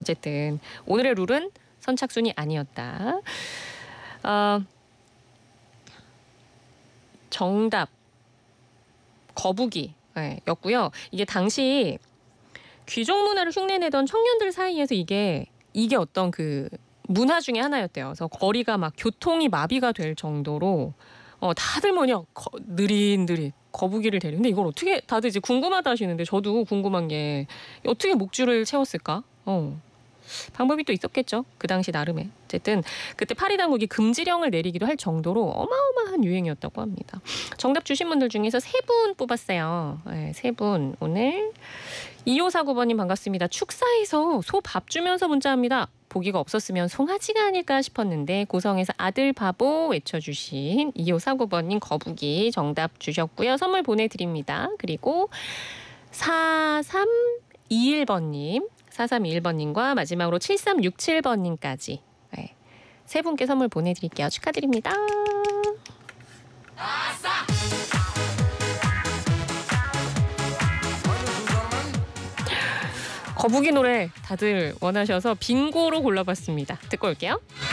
어쨌든 오늘의 룰은 선착순이 아니었다. 정답 거북이 였고요. 이게 당시 귀족 문화를 흉내내던 청년들 사이에서 이게 어떤 그 문화 중에 하나였대요. 그래서 거리가 막 교통이 마비가 될 정도로 다들 뭐냐 느릿느릿 거북이를 데리는데 이걸 어떻게 다들 이제 궁금하다 하시는데 저도 궁금한 게 어떻게 목줄을 채웠을까? 방법이 또 있었겠죠. 그 당시 나름에. 어쨌든 그때 파리 당국이 금지령을 내리기도 할 정도로 어마어마한 유행이었다고 합니다. 정답 주신 분들 중에서 3분 뽑았어요. 네, 3분. 오늘 2549번님 반갑습니다. 축사에서 소 밥 주면서 문자합니다. 보기가 없었으면 송아지가 아닐까 싶었는데 고성에서 아들 바보 외쳐주신 2549번님 거북이 정답 주셨고요. 선물 보내드립니다. 그리고 4321번님 4321번님과 마지막으로 7367번님까지 세 분께 선물 보내드릴게요. 축하드립니다. 거북이 노래 다들 원하셔서 빙고로 골라봤습니다. 듣고 올게요.